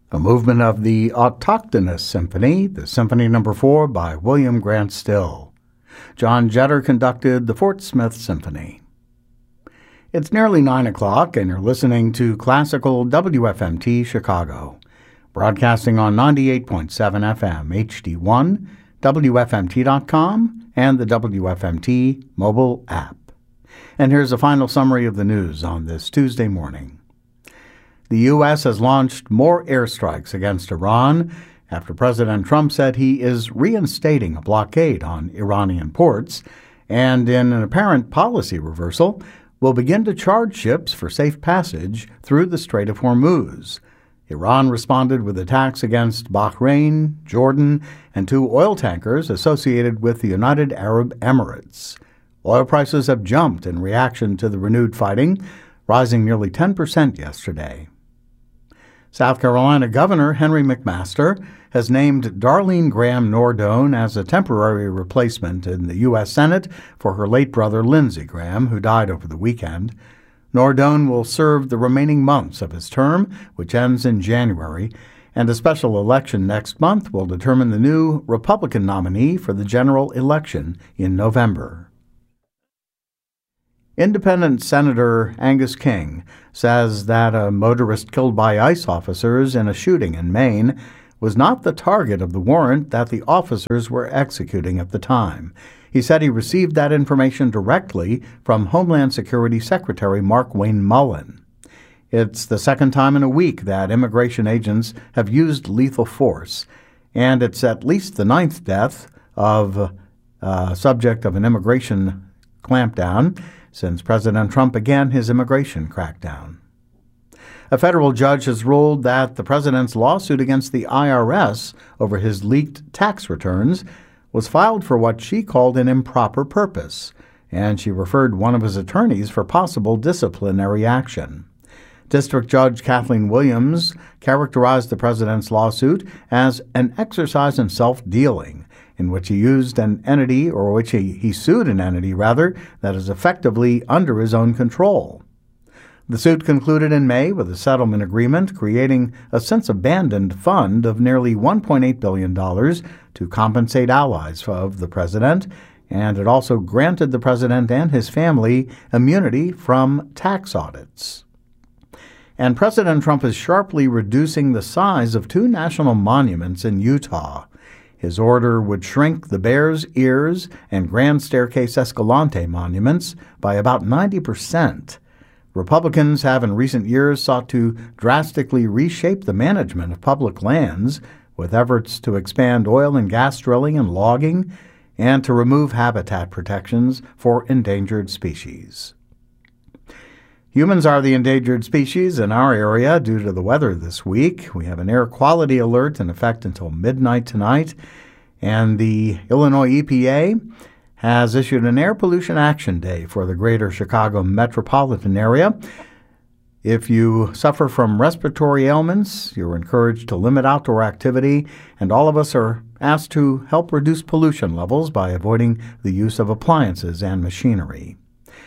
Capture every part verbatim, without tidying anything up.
a movement of the Autochthonous Symphony, the Symphony Number four by William Grant Still. John Jetter conducted the Fort Smith Symphony. It's nearly nine o'clock, and you're listening to Classical W F M T Chicago, broadcasting on ninety-eight point seven F M H D one, W F M T dot com, and the W F M T mobile app. And here's a final summary of the news on this Tuesday morning. The U S has launched more airstrikes against Iran after President Trump said he is reinstating a blockade on Iranian ports, and in an apparent policy reversal, will begin to charge ships for safe passage through the Strait of Hormuz. Iran responded with attacks against Bahrain, Jordan, and two oil tankers associated with the United Arab Emirates. Oil prices have jumped in reaction to the renewed fighting, rising nearly ten percent yesterday. South Carolina Governor Henry McMaster has named Darlene Graham Nordone as a temporary replacement in the U S Senate for her late brother Lindsey Graham, who died over the weekend. Nordone will serve the remaining months of his term, which ends in January, and a special election next month will determine the new Republican nominee for the general election in November. Independent Senator Angus King says that a motorist killed by ICE officers in a shooting in Maine was not the target of the warrant that the officers were executing at the time. He said he received that information directly from Homeland Security Secretary Mark Wayne Mullen. It's the second time in a week that immigration agents have used lethal force, and it's at least the ninth death of a subject of an immigration clampdown since President Trump began his immigration crackdown. A federal judge has ruled that the president's lawsuit against the I R S over his leaked tax returns was filed for what she called an improper purpose, and she referred one of his attorneys for possible disciplinary action. District Judge Kathleen Williams characterized the president's lawsuit as an exercise in self-dealing, in which he used an entity, or which he, he sued an entity, rather, that is effectively under his own control. The suit concluded in May with a settlement agreement creating a since-abandoned fund of nearly one point eight billion dollars to compensate allies of the president, and it also granted the president and his family immunity from tax audits. And President Trump is sharply reducing the size of two national monuments in Utah. His order would shrink the Bears Ears and Grand Staircase Escalante monuments by about ninety percent. Republicans have in recent years sought to drastically reshape the management of public lands with efforts to expand oil and gas drilling and logging and to remove habitat protections for endangered species. Humans are the endangered species in our area due to the weather this week. We have an air quality alert in effect until midnight tonight, and the Illinois E P A has issued an air pollution action day for the greater Chicago metropolitan area. If you suffer from respiratory ailments, you're encouraged to limit outdoor activity, and all of us are asked to help reduce pollution levels by avoiding the use of appliances and machinery.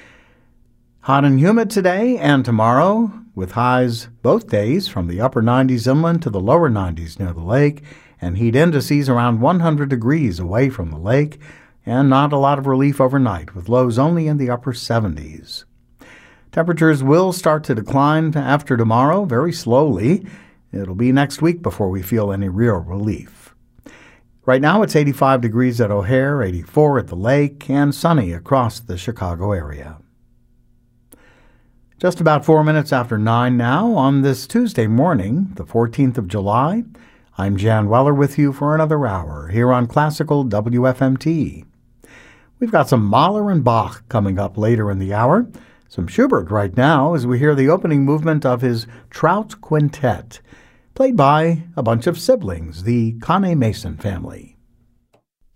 Hot and humid today and tomorrow, with highs both days from the upper nineties inland to the lower nineties near the lake, and heat indices around one hundred degrees away from the lake, and not a lot of relief overnight, with lows only in the upper seventies. Temperatures will start to decline after tomorrow, very slowly. It'll be next week before we feel any real relief. Right now it's eighty-five degrees at O'Hare, eighty-four at the lake, and sunny across the Chicago area. Just about four minutes after nine now on this Tuesday morning, the fourteenth of July. I'm Jan Weller with you for another hour here on Classical W F M T. We've got some Mahler and Bach coming up later in the hour, some Schubert right now as we hear the opening movement of his Trout Quintet, played by a bunch of siblings, the Conné Mason family.